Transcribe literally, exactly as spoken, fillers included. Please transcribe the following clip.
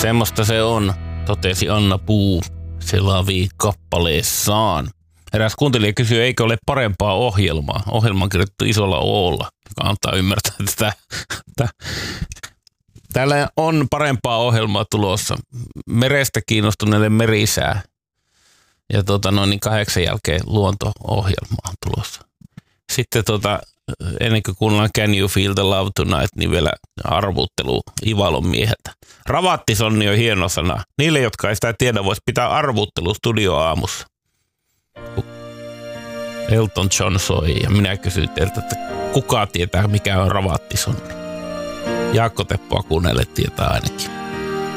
Semmoista se on, totesi Anna Puu Selavi kappaleessaan. Eräs kuuntelija kysyi, eikö ole parempaa ohjelmaa. Ohjelma on kirjoittu isolla O:lla, joka antaa ymmärtää, että tämä, täällä on parempaa ohjelmaa tulossa. Merestä kiinnostuneille merisää. Ja tota, noin niin kahdeksan jälkeen luonto-ohjelma on tulossa. Sitten tota, ennen kuin kuunnellaan Can You Feel the Love Tonight, niin vielä arvuuttelu Ivalon mieheltä. Ravattisonni on hieno sana. Niille, jotka ei sitä tiedä, voisi pitää arvuuttelu studioaamussa. Elton John soi ja minä kysyin teiltä, että kuka tietää mikä on ravattisonni. Jaakko Teppoa kuunnelle tietää ainakin.